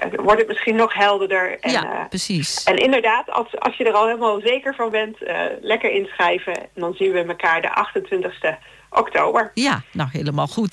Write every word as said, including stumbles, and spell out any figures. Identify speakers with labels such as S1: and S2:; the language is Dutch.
S1: wordt het misschien nog helderder. En,
S2: ja,
S1: uh,
S2: precies.
S1: En inderdaad, als, als je er al helemaal zeker van bent, uh, lekker inschrijven. En dan zien we elkaar de achtentwintigste oktober.
S2: Ja, nou helemaal goed.